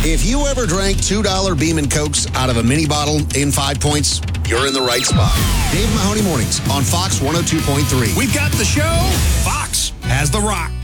If you ever drank $2 Beam & Cokes out of a mini bottle in 5 points, you're in the right spot. Dave Mahoney Mornings on Fox 102.3. We've got the show. Fox has the rock.